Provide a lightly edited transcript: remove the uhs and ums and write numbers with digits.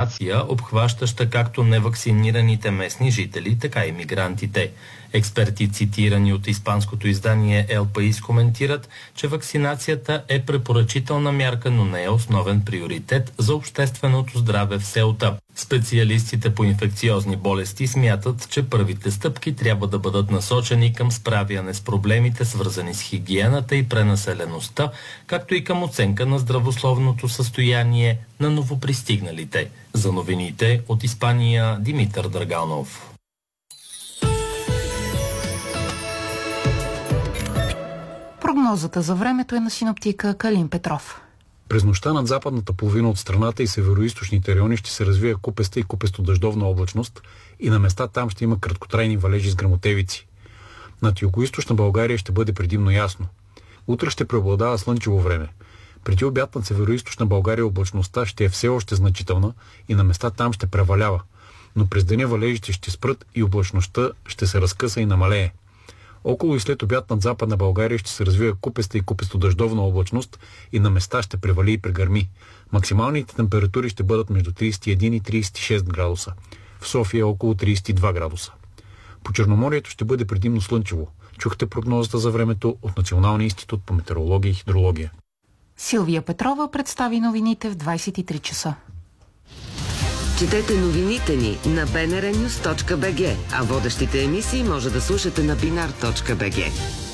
вакцинация, обхващаща както невакцинираните местни жители, така и мигрантите. Експерти, цитирани от испанското издание El País, коментират, че вакцинацията е препоръчителна мярка, но не е основен приоритет за общественото здраве в Сеута. Специалистите по инфекциозни болести смятат, че първите стъпки трябва да бъдат насочени към справяне с проблемите, свързани с хигиената и пренаселеността, както и към оценка на здравословното състояние на новопристигналите. За новините от Испания, Димитър Драганов. Прогнозата за времето е на синоптика Калин Петров. През нощта над западната половина от страната и североизточните райони ще се развие купеста и купесто-дъждовна облачност и на места там ще има краткотрайни валежи с гръмотевици. Над югоизточна България ще бъде предимно ясно. Утре ще преобладава слънчево време. Преди обяд над североизточна България облачността ще е все още значителна и на места там ще превалява. Но през деня валежите ще спрат и облачността ще се разкъса и намалее. Около и след обяд над западна България ще се развива купеста и купесто-дъждовна облачност и на места ще превали и прегърми. Максималните температури ще бъдат между 31 и 36 градуса. В София около 32 градуса. По Черноморието ще бъде предимно слънчево. Чухте прогнозата за времето от Националния институт по метеорология и хидрология. Силвия Петрова представи новините в 23 часа. Четете новините ни на bnrnews.bg, а водещите емисии може да слушате на binar.bg.